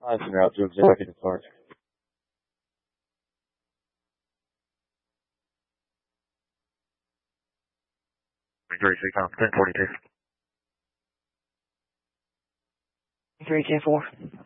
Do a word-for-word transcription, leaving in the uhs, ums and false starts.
Five en route to Executive Park. three six ten forty-two. three ten four.